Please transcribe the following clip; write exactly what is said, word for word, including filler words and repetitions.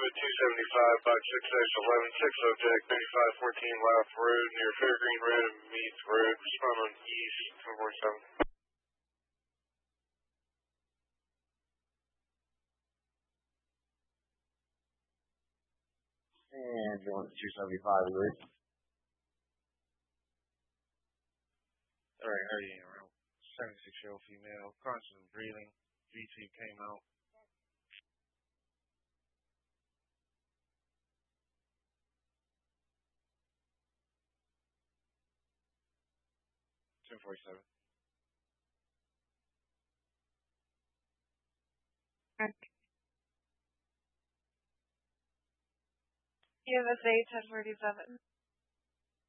at two seventy-five, box six dash eleven, six object, thirty-five fourteen Louth Road, near Fairgreen Road and Meads Road. Respond on east, ten forty-seven. And you want two seventy-five, Luke? Alright, hurry around. seventy-six year old female, constant breathing. V T came out. ten forty-seven. Okay. U S A ten forty-seven.